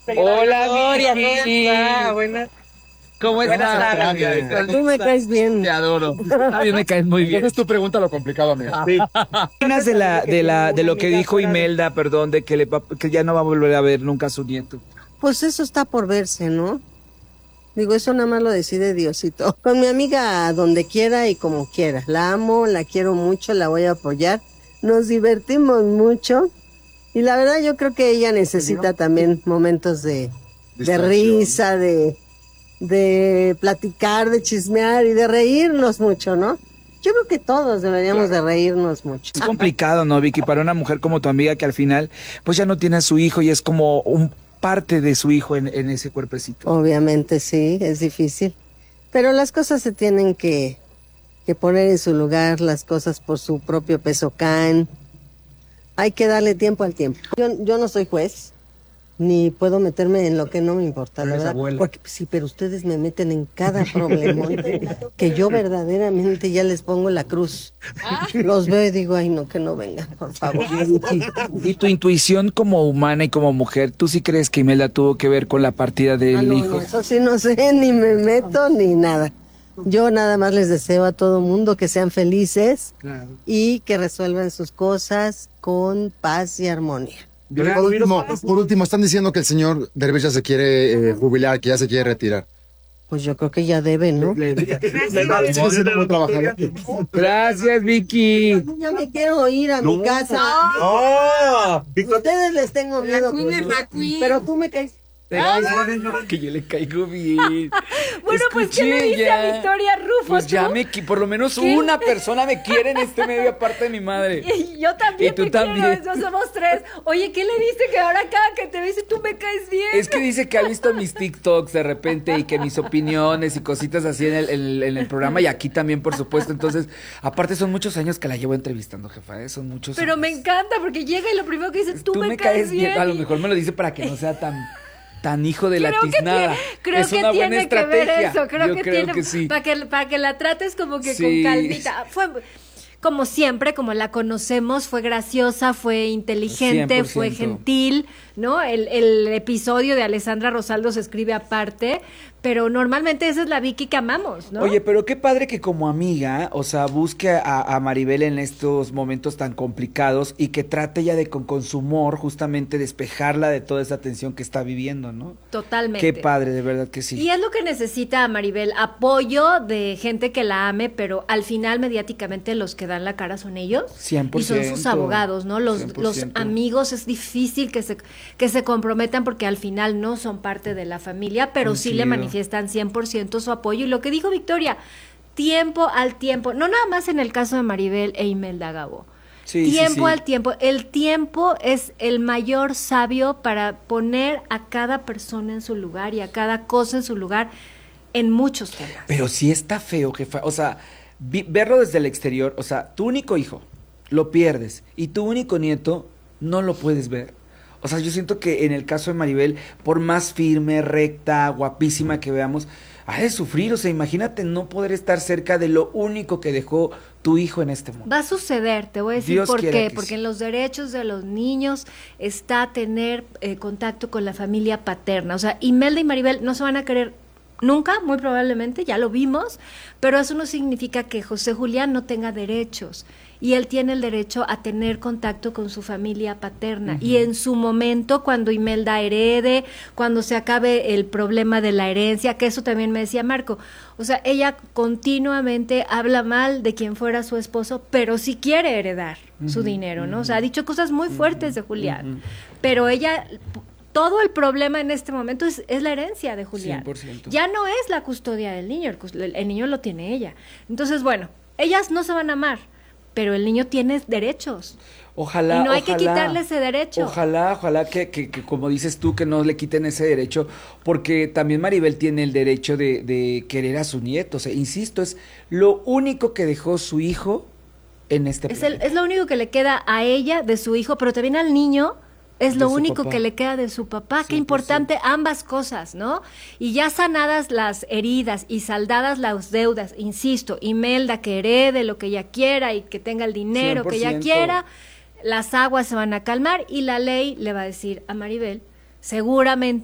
Hola, Gloria, Vicky. buenas. ¿Cómo estás? Tú me caes bien. Te adoro. A mí me caes muy bien. Entonces tú pregunta lo complicado, amiga. ¿Qué opinas de lo que dijo Imelda, perdón, de que ya no va a volver a ver nunca a su nieto? Pues eso está por verse, ¿no? Digo, eso nada más lo decide Diosito. Con mi amiga donde quiera y como quiera. La amo, la quiero mucho, la voy a apoyar. Nos divertimos mucho. Y la verdad yo creo que ella necesita también momentos de risa, de platicar, de chismear y de reírnos mucho, ¿no? Yo creo que todos deberíamos de reírnos mucho. Es complicado, ¿no, Vicky? Para una mujer como tu amiga que al final pues ya no tiene a su hijo y es como un parte de su hijo en ese cuerpecito. Obviamente sí, es difícil. Pero las cosas se tienen que poner en su lugar, las cosas por su propio peso caen. Hay que darle tiempo al tiempo. Yo no soy juez, ni puedo meterme en lo que no me importa, la verdad. Porque sí, pero ustedes me meten en cada problema que yo verdaderamente ya les pongo la cruz. Los veo y digo, ay no, que no vengan, por favor. Y tu intuición como humana y como mujer, ¿tú sí crees que Imelda tuvo que ver con la partida del No, hijo? no, eso sí no sé, ni me meto, ni nada. Yo nada más les deseo a todo mundo que sean felices y que resuelvan sus cosas con paz y armonía. Por último, están diciendo que el señor Derbez ya se quiere jubilar, que ya se quiere retirar. Pues yo creo que ya debe, ¿no? Gracias, Vicky. Ya me quiero ir a mi casa. Ustedes les tengo miedo, pero tú me caes. Que yo le caigo bien. Bueno, pues, ¿qué le dice a Victoria Rufo? Pues ya ¿tú? por lo menos una persona me quiere en este medio aparte de mi madre. Y yo también. Y tú te también. quiero, somos tres. Oye, ¿qué le dice que ahora cada que te dice tú me caes bien? Es que dice que ha visto mis TikToks de repente y que mis opiniones y cositas así en el programa y aquí también, por supuesto. Entonces, aparte son muchos años que la llevo entrevistando, jefa, ¿eh? Son muchos Pero años. me encanta porque llega y lo primero que dice, tú me caes caes bien. A lo mejor me lo dice para que no sea tan hijo de la Creo que tiznada. creo es que una buena tiene que ver estrategia. eso. Creo Yo que creo tiene que sí. para que la trates como que Sí. con calmita. Fue como siempre, como la conocemos, fue graciosa, fue inteligente, 100%. fue gentil, ¿no? El episodio de Alessandra Rosaldo se escribe aparte, pero normalmente esa es la Vicky que amamos, ¿no? Oye, pero qué padre que como amiga, o sea, busque a Maribel en estos momentos tan complicados y que trate ya de con su humor justamente despejarla de toda esa tensión que está viviendo, ¿no? Totalmente. Qué padre, de verdad que sí. Y es lo que necesita Maribel, apoyo de gente que la ame, pero al final mediáticamente los que dan la cara son ellos. 100%. Y son sus abogados, ¿no? Los 100%. amigos es difícil que se comprometan porque al final no son parte de la familia, pero sí le manifiestan 100% su apoyo. Y lo que dijo Victoria, tiempo al tiempo, no nada más en el caso de Maribel e Imelda Gabo. Tiempo al tiempo. El tiempo es el mayor sabio para poner a cada persona en su lugar y a cada cosa en su lugar en muchos temas. Pero sí está feo, jefa. O sea, verlo desde el exterior, o sea, tu único hijo lo pierdes y tu único nieto no lo puedes ver. O sea, yo siento que en el caso de Maribel, por más firme, recta, guapísima que veamos, ha de sufrir. O sea, imagínate no poder estar cerca de lo único que dejó tu hijo en este mundo. Va a suceder, te voy a decir Dios por quiera qué. que Porque sí. en los derechos de los niños está tener contacto con la familia paterna. O sea, Imelda y Maribel no se van a querer nunca, muy probablemente, ya lo vimos, pero eso no significa que José Julián no tenga derechos. Y él tiene el derecho a tener contacto con su familia paterna. Y en su momento, cuando Imelda herede, cuando se acabe el problema de la herencia, que eso también me decía Marco, o sea, ella continuamente habla mal de quien fuera su esposo, pero sí quiere heredar su dinero, ¿no? O sea, ha dicho cosas muy fuertes de Julián, pero ella... Todo el problema en este momento es la herencia de Julián. 100%. Ya no es la custodia del niño, el niño lo tiene ella. Entonces, bueno, ellas no se van a amar, pero el niño tiene derechos. Ojalá. Y no hay que quitarle ese derecho. Ojalá que como dices tú, que no le quiten ese derecho, porque también Maribel tiene el derecho de querer a su nieto. O sea, insisto, es lo único que dejó su hijo en este planeta. Es lo único que le queda a ella de su hijo, pero también al niño. Es lo único papá. que le queda de su papá. 100%. Qué importante ambas cosas, ¿no? Y ya sanadas las heridas y saldadas las deudas, insisto, Imelda que herede lo que ella quiera y que tenga el dinero que ella 100%. quiera, las aguas se van a calmar y la ley le va a decir a Maribel, seguramente